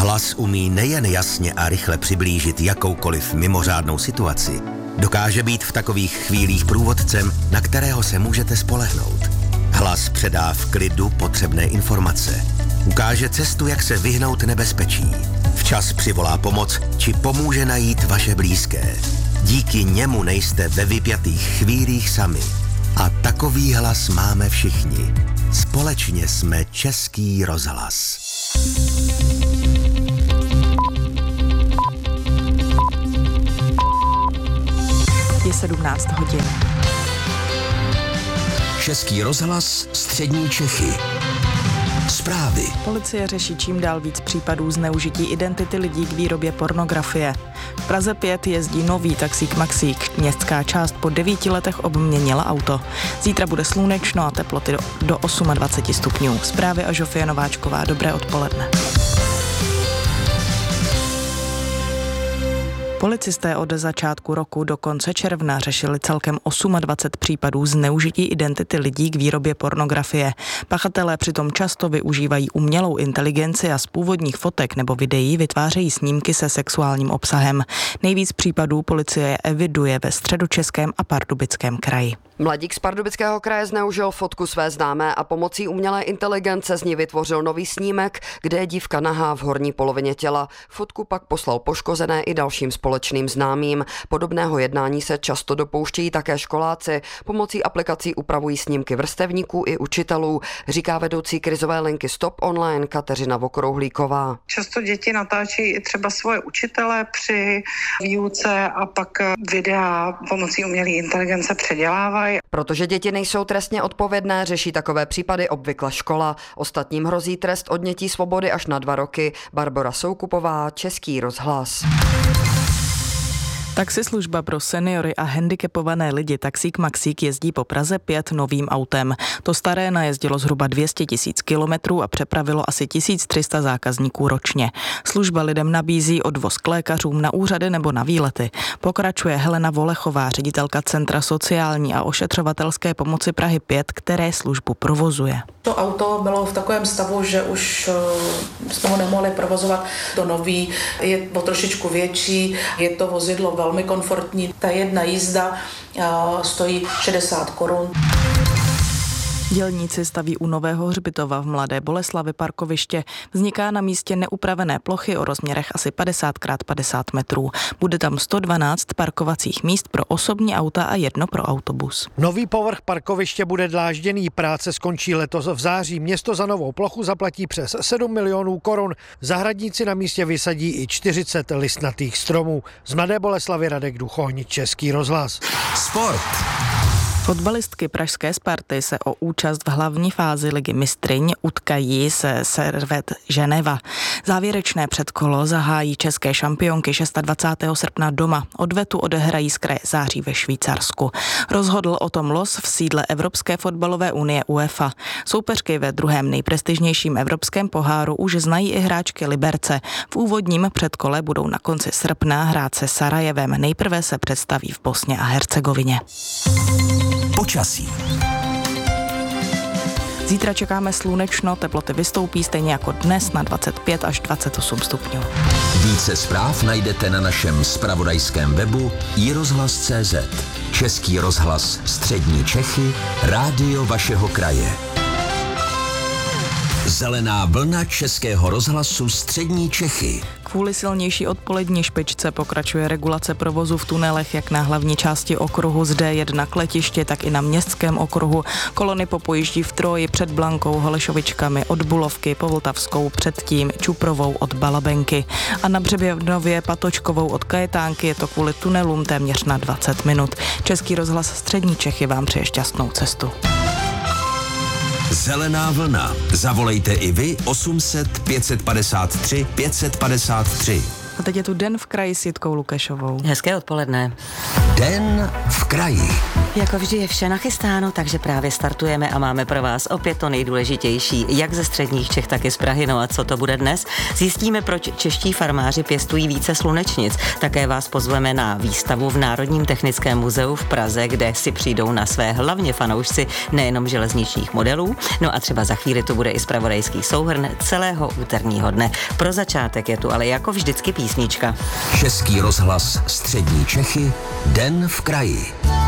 Hlas umí nejen jasně a rychle přiblížit jakoukoliv mimořádnou situaci, dokáže být v takových chvílích průvodcem, na kterého se můžete spolehnout. Hlas předá v klidu potřebné informace. Ukáže cestu, jak se vyhnout nebezpečí. Včas přivolá pomoc, či pomůže najít vaše blízké. Díky němu nejste ve vypjatých chvílích sami. A takový hlas máme všichni. Společně jsme Český rozhlas. Je 17 hodin. Český rozhlas, střední Čechy. Zprávy. Policie řeší čím dál víc případů zneužití identity lidí k výrobě pornografie. V Praze 5 jezdí nový taxík Maxík. Městská část po 9 letech obměnila auto. Zítra bude slunečno a teploty do 28 stupňů. Zprávy a Žofie Nováčková. Dobré odpoledne. Policisté od začátku roku do konce června řešili celkem 28 případů zneužití identity lidí k výrobě pornografie. Pachatelé přitom často využívají umělou inteligenci a z původních fotek nebo videí vytvářejí snímky se sexuálním obsahem. Nejvíc případů policie eviduje ve Středočeském a Pardubickém kraji. Mladík z Pardubického kraje zneužil fotku své známé a pomocí umělé inteligence z ní vytvořil nový snímek, kde je dívka nahá v horní polovině těla. Fotku pak poslal poškozené i dalším společným známým. Podobného jednání se často dopouštějí také školáci. Pomocí aplikací upravují snímky vrstevníků i učitelů, říká vedoucí krizové linky Stop Online Kateřina Vokrouhlíková. Často děti natáčí i třeba svoje učitele při výuce a pak videa pomocí umělé inteligence předělávají. Protože děti nejsou trestně odpovědné, řeší takové případy obvykle škola. Ostatním hrozí trest odnětí svobody až na 2 roky. Barbora Soukupová, Český rozhlas. Taxislužba pro seniory a handicapované lidi Taxík Maxík jezdí po Praze 5 novým autem. To staré najezdilo zhruba 200 000 kilometrů a přepravilo asi 1300 zákazníků ročně. Služba lidem nabízí odvoz k lékařům, na úřady nebo na výlety. Pokračuje Helena Volechová, ředitelka Centra sociální a ošetřovatelské pomoci Prahy 5, které službu provozuje. To auto bylo v takovém stavu, že už jsme ho nemohli provozovat. To nový je o trošičku větší, je to vozidlo velmi komfortní. Ta jedna jízda stojí 60 korun. Dělníci staví u Nového hřbitova v Mladé Boleslavi parkoviště. Vzniká na místě neupravené plochy o rozměrech asi 50x50 metrů. Bude tam 112 parkovacích míst pro osobní auta a 1 pro autobus. Nový povrch parkoviště bude dlážděný, práce skončí letos v září. Město za novou plochu zaplatí přes 7 milionů korun. Zahradníci na místě vysadí i 40 listnatých stromů. Z Mladé Boleslavy Radek Duchoň, Český rozhlas. Sport. Fotbalistky pražské Sparty se o účast v hlavní fázi ligy mistryň utkají se Servette Ženeva. Závěrečné předkolo zahájí české šampionky 26. srpna doma. Odvetu odehrají z kraje září ve Švýcarsku. Rozhodl o tom los v sídle Evropské fotbalové unie UEFA. Soupeřky ve druhém nejprestižnějším evropském poháru už znají i hráčky Liberce. V úvodním předkole budou na konci srpna hrát se Sarajevem. Nejprve se představí v Bosně a Hercegovině. Počasí. Zítra čekáme slunečno, teploty vystoupí stejně jako dnes na 25 až 28 stupňů. Více zpráv najdete na našem zpravodajském webu iRozhlas.cz. Český rozhlas, střední Čechy, rádio vašeho kraje. Zelená vlna Českého rozhlasu střední Čechy. Kvůli silnější odpolední špičce pokračuje regulace provozu v tunelech jak na hlavní části okruhu z D1 k letišti, tak i na městském okruhu. Kolony popojíždí v Troji před Blankou, Holešovičkami, od Bulovky po Vltavskou, předtím Čuprovou od Balabenky. A na Břeběvnově Patočkovou od Kajetánky je to kvůli tunelům téměř na 20 minut. Český rozhlas střední Čechy vám přeje šťastnou cestu. Zelená vlna. Zavolejte i vy 800 553 553. A teď je tu Den v kraji s Jitkou Lukešovou. Hezké odpoledne. Den v kraji. Jako vždy je vše nachystáno, takže právě startujeme a máme pro vás opět to nejdůležitější, jak ze středních Čech, tak i z Prahy. No a co to bude dnes? Zjistíme, proč čeští farmáři pěstují více slunečnic. Také vás pozveme na výstavu v Národním technickém muzeu v Praze, kde si přijdou na své hlavně fanoušci nejenom železničních modelů. No a třeba za chvíli tu bude i zpravodajský souhrn celého úterního dne. Pro začátek je tu ale jako vždycky písnička. Český rozhlas Střední Čechy, Den v kraji.